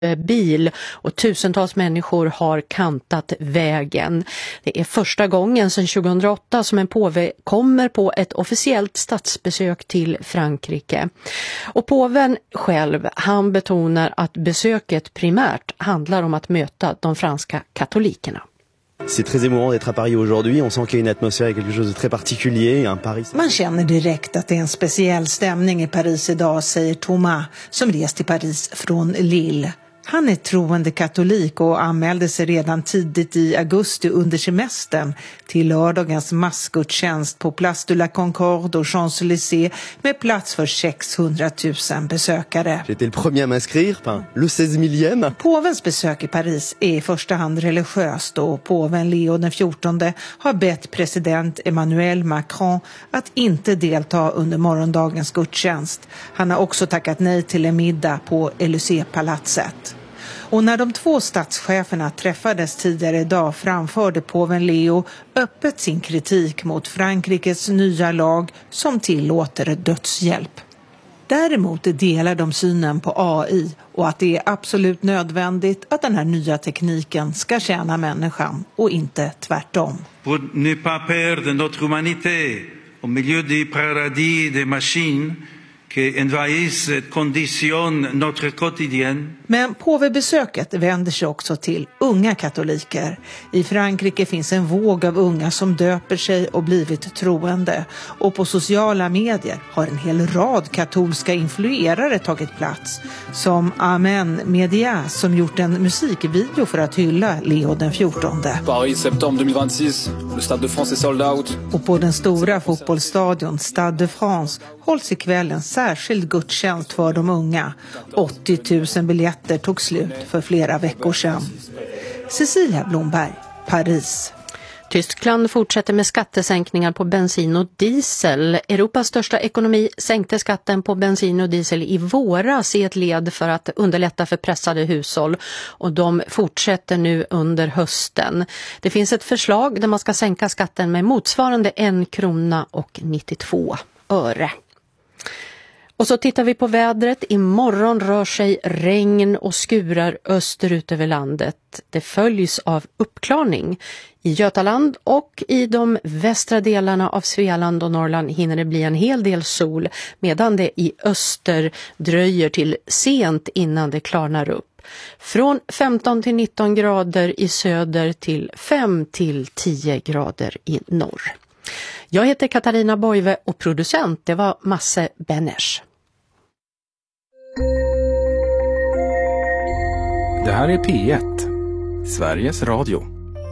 bil och tusentals människor har kantat vägen. Det är första gången sedan 2008 som en påve kommer på ett officiellt statsbesök till Frankrike. Och påven själv, han betonar att besöket primärt handlar om att möta de franska katolikerna. C'est très émouvant d'être à Paris aujourd'hui. On sent qu'il y a une atmosphère, quelque chose de très particulier. Un Paris... Man känner direkt att det är en speciell stämning i Paris idag, säger Thomas, som rest till Paris från Lille. Han är troende katolik och anmälde sig redan tidigt i augusti under semestern till lördagens massgudstjänst på Place de la Concorde och Champs-Élysées med plats för 600 000 besökare. J'étais le premier à m'inscrire, le 16 000e. Påvens besök i Paris är i första hand religiöst och påven Leo den 14 har bett president Emmanuel Macron att inte delta under morgondagens gudstjänst. Han har också tackat nej till en middag på Élysée-palatset. Och när de två statscheferna träffades tidigare idag framförde påven Leo öppet sin kritik mot Frankrikes nya lag som tillåter dödshjälp. Däremot delar de synen på AI och att det är absolut nödvändigt att den här nya tekniken ska tjäna människan och inte tvärtom. Pour ne pas perdre notre humanité au milieu du paradis des machines qui envahissent et conditionnent notre quotidien. Men påvebesöket vänder sig också till unga katoliker. I Frankrike finns en våg av unga som döper sig och blivit troende. Och på sociala medier har en hel rad katolska influerare tagit plats. Som Amen Media som gjort en musikvideo för att hylla Leo den 14. Paris, septembre 2026, le Stade de France est sold out. Och på den stora fotbollsstadion Stade de France hålls ikväll en särskild gudstjänst för de unga. 80 000 biljetter tog slut för flera veckor sedan. Cecilia Blomberg, Paris. Tyskland fortsätter med skattesänkningar på bensin och diesel. Europas största ekonomi sänkte skatten på bensin och diesel i våras i ett led för att underlätta för pressade hushåll. Och de fortsätter nu under hösten. Det finns ett förslag där man ska sänka skatten med motsvarande 1 krona och 92 öre. Och så tittar vi på vädret. Imorgon rör sig regn och skurar österut över landet. Det följs av uppklarning. I Götaland och i de västra delarna av Svealand och Norrland hinner det bli en hel del sol, medan det i öster dröjer till sent innan det klarnar upp. Från 15 till 19 grader i söder till 5 till 10 grader i norr. Jag heter Katarina Boive och producent det var Masse Benners. Det här är P1, Sveriges Radio.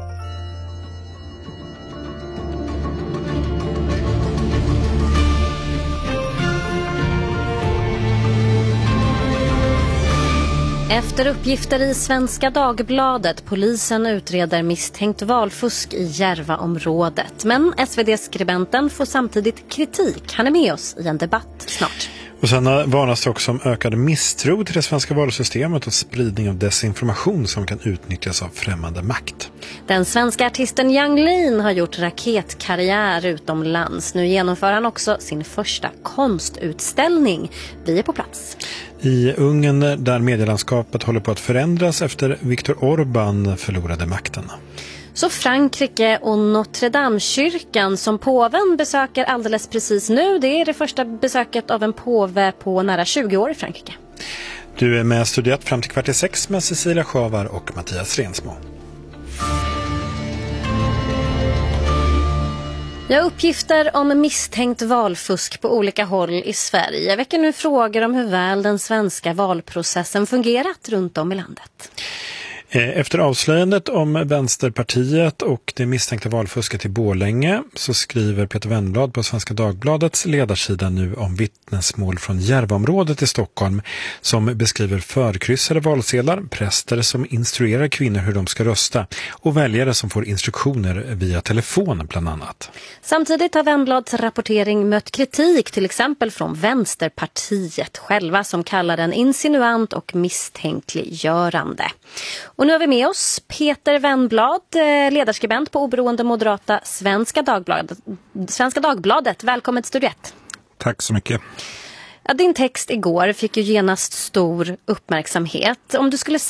Efter uppgifter i Svenska Dagbladet, polisen utreder misstänkt valfusk i Järvaområdet. Men SvD-skribenten får samtidigt kritik. Han är med oss i en debatt snart. Och sen varnas det också om ökad misstro till det svenska valsystemet och spridning av desinformation som kan utnyttjas av främmande makt. Den svenska artisten Yung Lean har gjort raketkarriär utomlands. Nu genomför han också sin första konstutställning. Vi är på plats. I Ungern där medielandskapet håller på att förändras efter Viktor Orbán förlorade makten. Så Frankrike och Notre Dame-kyrkan som påven besöker alldeles precis nu. Det är det första besöket av en påve på nära 20 år i Frankrike. Du är med studiet fram till 5:15 med Cecilia Schavar och Mattias Rensmo. Ja, uppgifter om misstänkt valfusk på olika håll i Sverige väcker nu frågor om hur väl den svenska valprocessen fungerat runt om i landet. Efter avslöjandet om Vänsterpartiet och det misstänkta valfusket i Borlänge så skriver Peter Wennblad på Svenska Dagbladets ledarsida nu om vittnesmål från Järvaområdet i Stockholm som beskriver förkryssade valsedlar, präster som instruerar kvinnor hur de ska rösta och väljare som får instruktioner via telefon bland annat. Samtidigt har Wennblads rapportering mött kritik till exempel från Vänsterpartiet själva som kallar den insinuant och misstänkliggörande. Och nu har vi med oss Peter Wennblad, ledarskribent på oberoende moderata Svenska Dagbladet. Välkommen till Studio 1. Tack så mycket. Ja, din text igår fick ju genast stor uppmärksamhet. Om du skulle